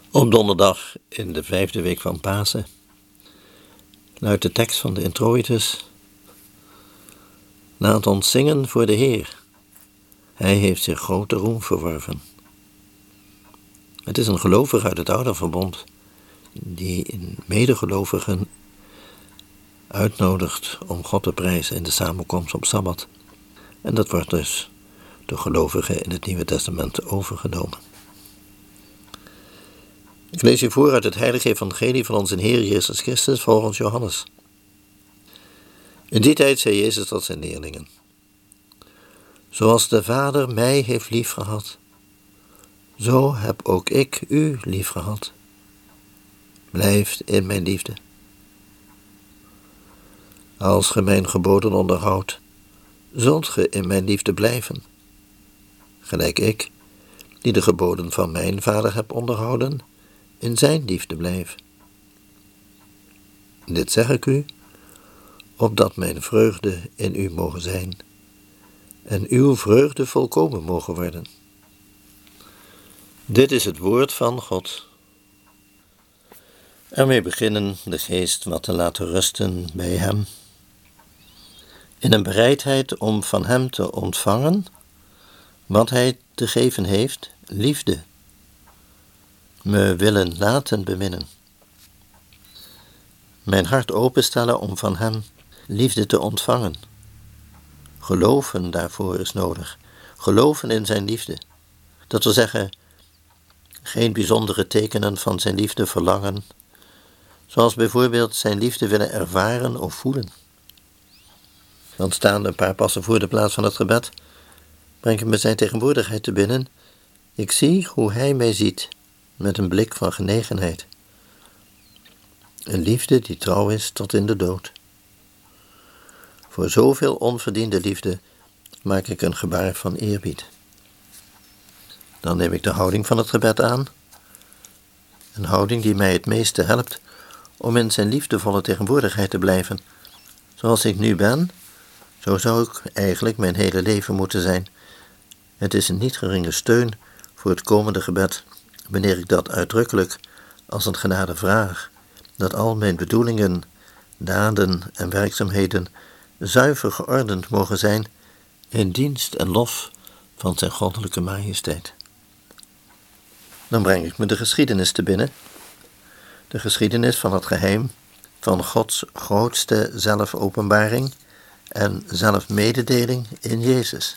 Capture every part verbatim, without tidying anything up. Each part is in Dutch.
Op donderdag in de vijfde week van Pasen luidt de tekst van de introitus: Laat ons zingen voor de Heer. Hij heeft zich grote roem verworven. Het is een gelovige uit het oude verbond die medegelovigen uitnodigt om God te prijzen in de samenkomst op Sabbat. En dat wordt dus door gelovigen in het Nieuwe Testament overgenomen. Ik lees je voor uit het heilige evangelie van onze Heer Jezus Christus volgens Johannes. In die tijd zei Jezus tot zijn leerlingen: Zoals de Vader mij heeft liefgehad, zo heb ook ik u liefgehad. Blijf in mijn liefde. Als ge mijn geboden onderhoudt, zult ge in mijn liefde blijven. Gelijk ik, die de geboden van mijn Vader heb onderhouden, in zijn liefde blijf. Dit zeg ik u, opdat mijn vreugde in u mogen zijn, en uw vreugde volkomen mogen worden. Dit is het woord van God. Ermee beginnen de geest wat te laten rusten bij hem, in een bereidheid om van hem te ontvangen wat hij te geven heeft, liefde, me willen laten beminnen. Mijn hart openstellen om van hem liefde te ontvangen. Geloven daarvoor is nodig. Geloven in zijn liefde. Dat wil zeggen, geen bijzondere tekenen van zijn liefde verlangen, zoals bijvoorbeeld zijn liefde willen ervaren of voelen. Dan staan een paar passen voor de plaats van het gebed, breng ik me zijn tegenwoordigheid te binnen. Ik zie hoe hij mij ziet, met een blik van genegenheid. Een liefde die trouw is tot in de dood. Voor zoveel onverdiende liefde maak ik een gebaar van eerbied. Dan neem ik de houding van het gebed aan. Een houding die mij het meeste helpt om in zijn liefdevolle tegenwoordigheid te blijven. Zoals ik nu ben, zo zou ik eigenlijk mijn hele leven moeten zijn. Het is een niet geringe steun voor het komende gebed, wanneer ik dat uitdrukkelijk als een genade vraag, dat al mijn bedoelingen, daden en werkzaamheden zuiver geordend mogen zijn in dienst en lof van zijn goddelijke majesteit. Dan breng ik me de geschiedenis te binnen, de geschiedenis van het geheim van Gods grootste zelfopenbaring en zelfmededeling in Jezus.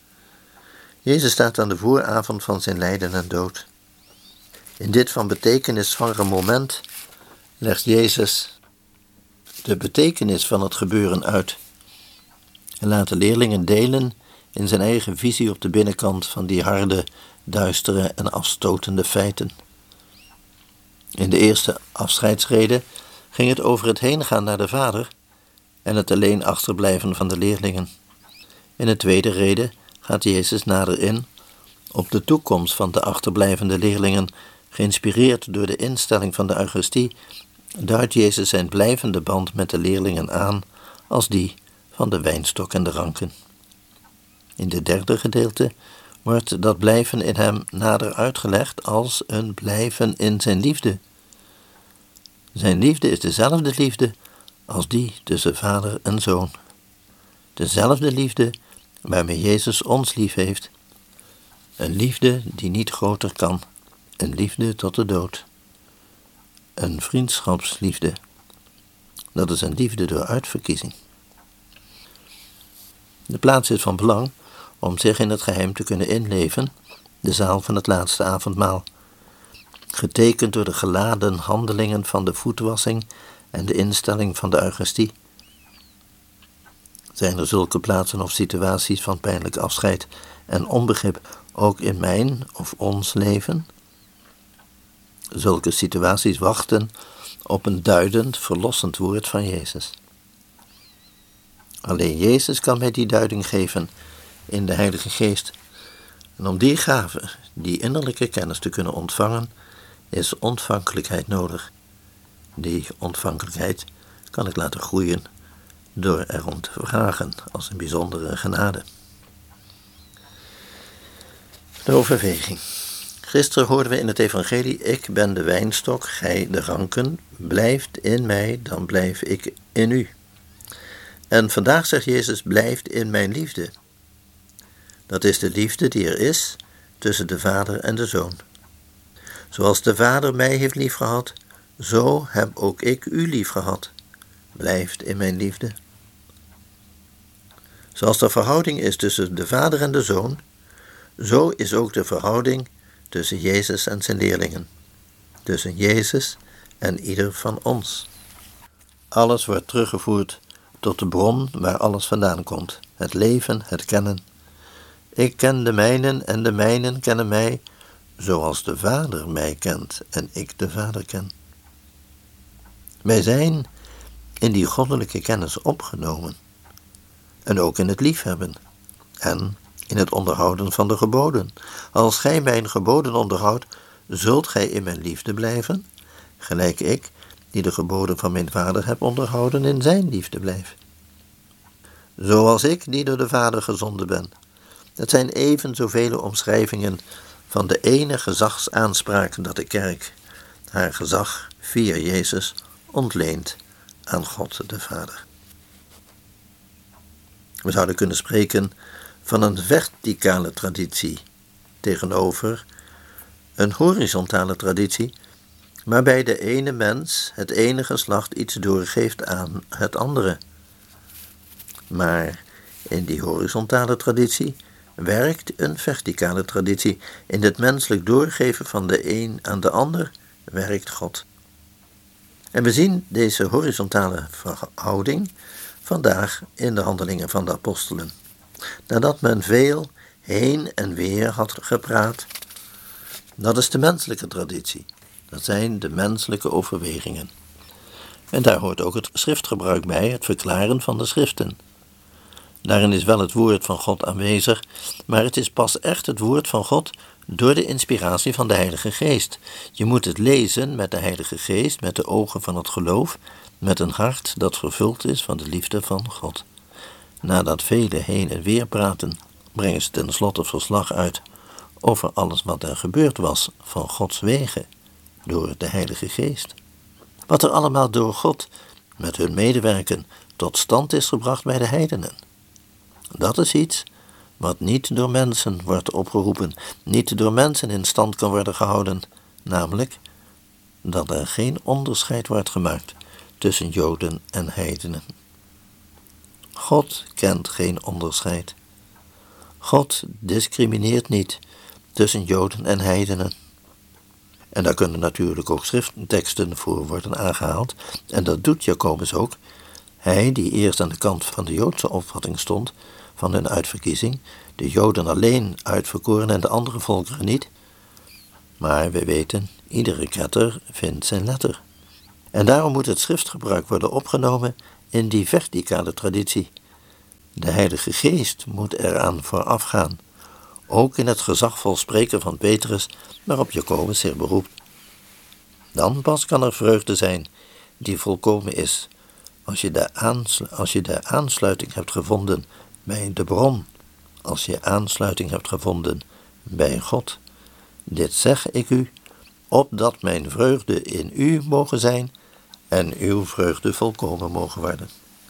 Jezus staat aan de vooravond van zijn lijden en dood. In dit van betekenisvolle moment legt Jezus de betekenis van het gebeuren uit en laat de leerlingen delen in zijn eigen visie op de binnenkant van die harde, duistere en afstotende feiten. In de eerste afscheidsrede ging het over het heengaan naar de Vader en het alleen achterblijven van de leerlingen. In de tweede rede gaat Jezus nader in op de toekomst van de achterblijvende leerlingen. Geïnspireerd door de instelling van de Eucharistie duidt Jezus zijn blijvende band met de leerlingen aan als die van de wijnstok en de ranken. In het derde gedeelte wordt dat blijven in hem nader uitgelegd als een blijven in zijn liefde. Zijn liefde is dezelfde liefde als die tussen vader en zoon. Dezelfde liefde waarmee Jezus ons lief heeft. Een liefde die niet groter kan. Een liefde tot de dood. Een vriendschapsliefde. Dat is een liefde door uitverkiezing. De plaats is van belang om zich in het geheim te kunnen inleven, de zaal van het laatste avondmaal. Getekend door de geladen handelingen van de voetwassing en de instelling van de Eucharistie. Zijn er zulke plaatsen of situaties van pijnlijk afscheid en onbegrip ook in mijn of ons leven? Zulke situaties wachten op een duidend, verlossend woord van Jezus. Alleen Jezus kan mij die duiding geven in de Heilige Geest. En om die gave, die innerlijke kennis te kunnen ontvangen, is ontvankelijkheid nodig. Die ontvankelijkheid kan ik laten groeien door erom te vragen als een bijzondere genade. De overweging. Gisteren hoorden we in het evangelie: ik ben de wijnstok, gij de ranken, blijft in mij, dan blijf ik in u. En vandaag zegt Jezus: blijft in mijn liefde. Dat is de liefde die er is tussen de Vader en de Zoon. Zoals de Vader mij heeft liefgehad, zo heb ook ik u liefgehad. Blijft in mijn liefde. Zoals de verhouding is tussen de Vader en de Zoon, zo is ook de verhouding tussen Jezus en zijn leerlingen. Tussen Jezus en ieder van ons. Alles wordt teruggevoerd tot de bron waar alles vandaan komt. Het leven, het kennen. Ik ken de mijnen en de mijnen kennen mij, zoals de Vader mij kent en ik de Vader ken. Wij zijn in die goddelijke kennis opgenomen. En ook in het liefhebben. En in het onderhouden van de geboden. Als gij mijn geboden onderhoudt, zult gij in mijn liefde blijven, gelijk ik, die de geboden van mijn Vader heb onderhouden, in zijn liefde blijf. Zoals ik, die door de Vader gezonden ben. Het zijn even zoveel omschrijvingen van de ene gezagsaanspraak dat de kerk haar gezag via Jezus ontleent aan God de Vader. We zouden kunnen spreken van een verticale traditie tegenover een horizontale traditie, waarbij de ene mens, het ene geslacht, iets doorgeeft aan het andere. Maar in die horizontale traditie werkt een verticale traditie. In het menselijk doorgeven van de een aan de ander werkt God. En we zien deze horizontale verhouding vandaag in de handelingen van de apostelen. Nadat men veel heen en weer had gepraat, dat is de menselijke traditie. Dat zijn de menselijke overwegingen. En daar hoort ook het schriftgebruik bij, het verklaren van de schriften. Daarin is wel het woord van God aanwezig, maar het is pas echt het woord van God door de inspiratie van de Heilige Geest. Je moet het lezen met de Heilige Geest, met de ogen van het geloof, met een hart dat vervuld is van de liefde van God. Nadat velen heen en weer praten, brengen ze tenslotte verslag uit over alles wat er gebeurd was van Gods wegen, door de Heilige Geest. Wat er allemaal door God, met hun medewerken, tot stand is gebracht bij de heidenen. Dat is iets wat niet door mensen wordt opgeroepen, niet door mensen in stand kan worden gehouden, namelijk dat er geen onderscheid wordt gemaakt tussen Joden en heidenen. God kent geen onderscheid. God discrimineert niet tussen Joden en heidenen. En daar kunnen natuurlijk ook schriftteksten voor worden aangehaald, en dat doet Jacobus ook. Hij die eerst aan de kant van de Joodse opvatting stond, van hun uitverkiezing, de Joden alleen uitverkoren en de andere volkeren niet. Maar we weten, iedere ketter vindt zijn letter. En daarom moet het schriftgebruik worden opgenomen in die verticale traditie. De Heilige Geest moet eraan voorafgaan, ook in het gezagvol spreken van Petrus, waarop Jacobus zich beroept. Dan pas kan er vreugde zijn die volkomen is, als je de, aanslu- als je de aansluiting hebt gevonden bij de bron, als je aansluiting hebt gevonden bij God. Dit zeg ik u, opdat mijn vreugde in u mogen zijn en uw vreugde volkomen mogen worden.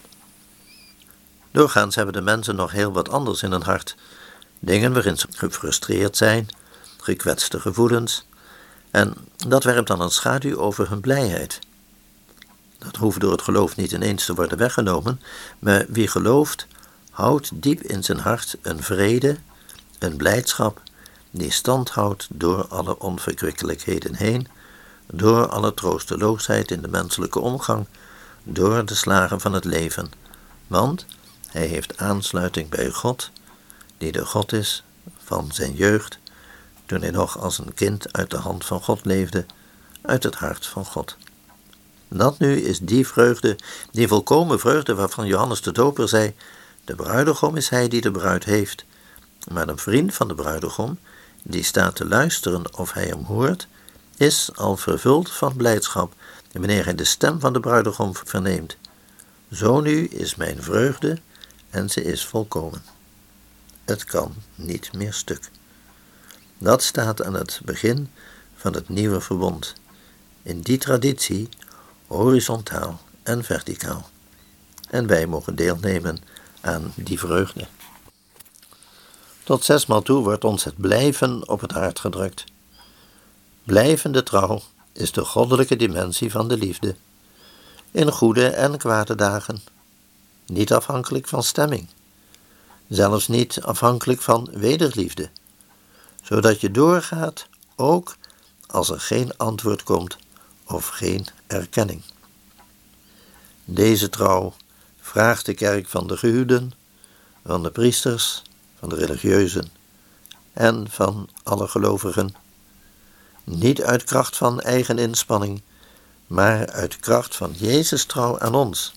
Doorgaans hebben de mensen nog heel wat anders in hun hart. Dingen waarin ze gefrustreerd zijn, gekwetste gevoelens, en dat werpt dan een schaduw over hun blijheid. Dat hoeft door het geloof niet ineens te worden weggenomen, maar wie gelooft, houdt diep in zijn hart een vrede, een blijdschap, die stand houdt door alle onverkwikkelijkheden heen, door alle troosteloosheid in de menselijke omgang, door de slagen van het leven. Want hij heeft aansluiting bij God, die de God is van zijn jeugd, toen hij nog als een kind uit de hand van God leefde, uit het hart van God. Dat nu is die vreugde, die volkomen vreugde waarvan Johannes de Doper zei, de bruidegom is hij die de bruid heeft, maar een vriend van de bruidegom, die staat te luisteren of hij hem hoort, is al vervuld van blijdschap wanneer hij de stem van de bruidegom verneemt. Zo nu is mijn vreugde en ze is volkomen. Het kan niet meer stuk. Dat staat aan het begin van het nieuwe verbond. In die traditie, horizontaal en verticaal. En wij mogen deelnemen aan die vreugde. Tot zesmaal toe wordt ons het blijven op het hart gedrukt. Blijvende trouw is de goddelijke dimensie van de liefde. In goede en kwade dagen. Niet afhankelijk van stemming. Zelfs niet afhankelijk van wederliefde. Zodat je doorgaat, ook als er geen antwoord komt of geen erkenning. Deze trouw vraagt de kerk van de gehuwden, van de priesters, van de religieuzen en van alle gelovigen. Niet uit kracht van eigen inspanning, maar uit kracht van Jezus' trouw aan ons.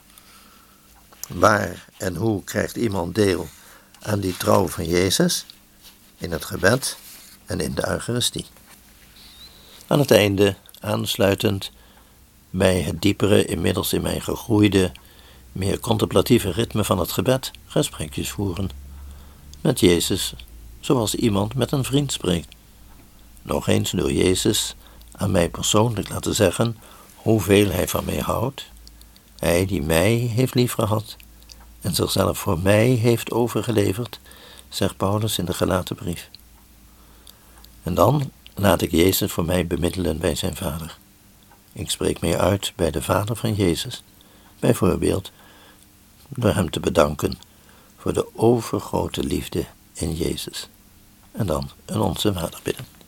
Waar en hoe krijgt iemand deel aan die trouw van Jezus? In het gebed en in de Eucharistie. Aan het einde, aansluitend bij het diepere, inmiddels in mij gegroeide, meer contemplatieve ritme van het gebed, gesprekjes voeren met Jezus, zoals iemand met een vriend spreekt. Nog eens door Jezus aan mij persoonlijk laten zeggen hoeveel Hij van mij houdt, Hij die mij heeft liefgehad en zichzelf voor mij heeft overgeleverd, zegt Paulus in de Galatenbrief. En dan laat ik Jezus voor mij bemiddelen bij zijn Vader. Ik spreek mij uit bij de Vader van Jezus, bijvoorbeeld door Hem te bedanken voor de overgrote liefde in Jezus. En dan een Onze Vader bidden.